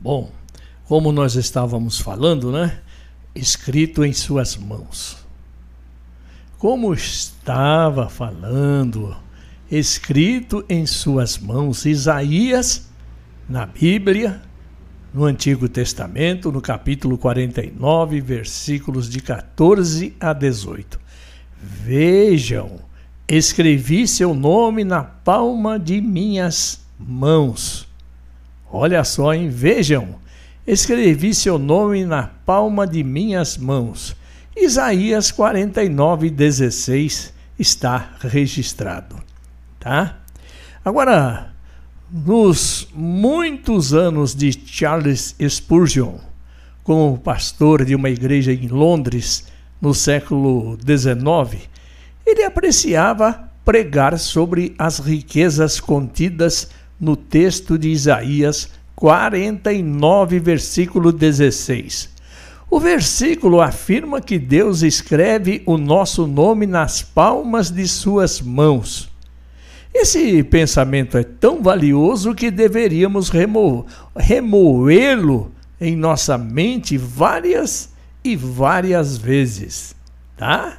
Bom, como nós estávamos falando, né? Escrito em suas mãos. Como estava falando, escrito em suas mãos, Isaías, na Bíblia, no Antigo Testamento, no capítulo 49, versículos de 14 a 18. Vejam, escrevi seu nome na palma de minhas mãos. Olha só, hein? Vejam, escrevi seu nome na palma de minhas mãos. Isaías 49, 16 está registrado, tá? Agora, nos muitos anos de Charles Spurgeon, como pastor de uma igreja em Londres no século XIX, ele apreciava pregar sobre as riquezas contidas no texto de Isaías 49, versículo 16. O versículo afirma que Deus escreve o nosso nome nas palmas de suas mãos. Esse pensamento é tão valioso que deveríamos remoê-lo em nossa mente várias e várias vezes, tá?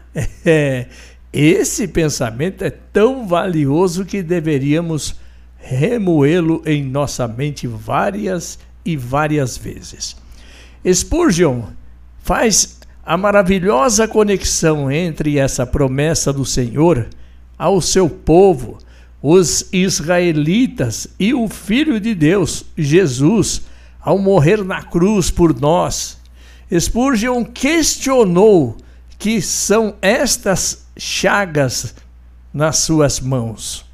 Esse pensamento é tão valioso que deveríamos remoê-lo em nossa mente várias e várias vezes. Spurgeon faz a maravilhosa conexão entre essa promessa do Senhor ao seu povo, os israelitas, e o Filho de Deus, Jesus, ao morrer na cruz por nós. Spurgeon questionou que são estas chagas nas suas mãos.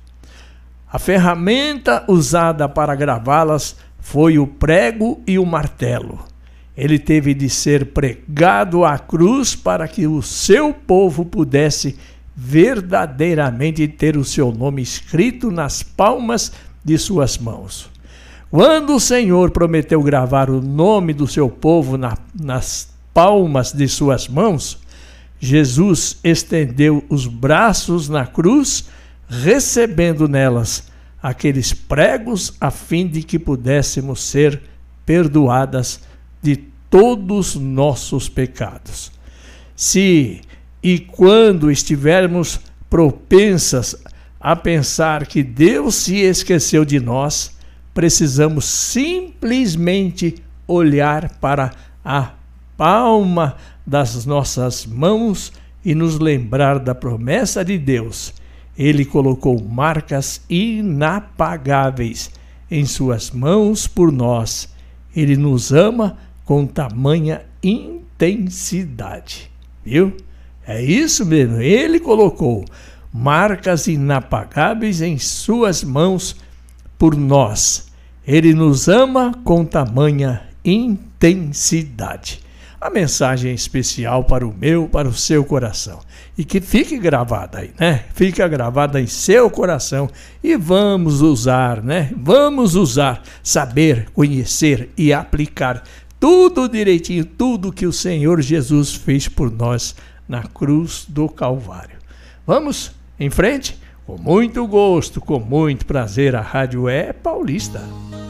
A ferramenta usada para gravá-las foi o prego e o martelo. Ele teve de ser pregado à cruz para que o seu povo pudesse verdadeiramente ter o seu nome escrito nas palmas de suas mãos. Quando o Senhor prometeu gravar o nome do seu povo nas palmas de suas mãos, Jesus estendeu os braços na cruz, recebendo nelas aqueles pregos a fim de que pudéssemos ser perdoadas de todos nossos pecados. Se e quando estivermos propensas a pensar que Deus se esqueceu de nós, precisamos simplesmente olhar para a palma das nossas mãos e nos lembrar da promessa de Deus. Ele colocou marcas inapagáveis em suas mãos por nós. Ele nos ama com tamanha intensidade. Viu? É isso mesmo. Ele colocou marcas inapagáveis em suas mãos por nós. Ele nos ama com tamanha intensidade. A mensagem é especial para o meu, para o seu coração. E que fique gravada aí, né? Fica gravada em seu coração. E vamos usar, né? Vamos usar, saber, conhecer e aplicar tudo direitinho, tudo que o Senhor Jesus fez por nós na cruz do Calvário. Vamos em frente? Com muito gosto, com muito prazer, a Rádio é Paulista.